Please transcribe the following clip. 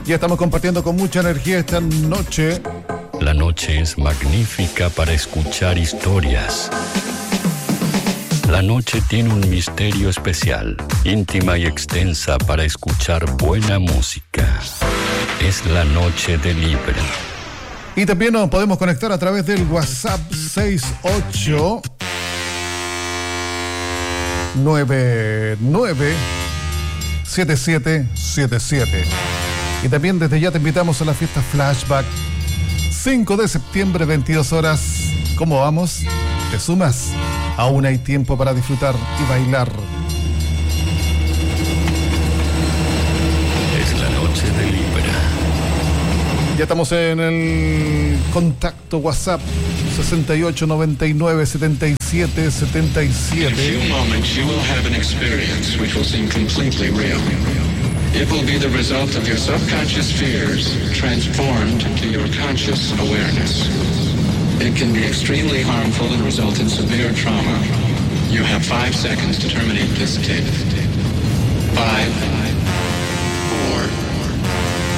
Ya estamos compartiendo con mucha energía esta noche. La noche es magnífica para escuchar historias. La noche tiene un misterio especial, íntima y extensa para escuchar buena música. Es la noche de Libre. Y también nos podemos conectar a través del WhatsApp 68 99 7777. Y también desde ya te invitamos a la fiesta Flashback 5 de septiembre, 22 horas. ¿Cómo vamos? ¿Te sumas? Aún hay tiempo para disfrutar y bailar. Es la noche de Libra. Ya estamos en el contacto WhatsApp 68 99 77 77. In a few moments you will have an experience which will seem completely real. It will be the result of your subconscious fears transformed to your conscious awareness. It can be extremely harmful and result in severe trauma. You have 5 seconds to terminate this tape. 5, 4,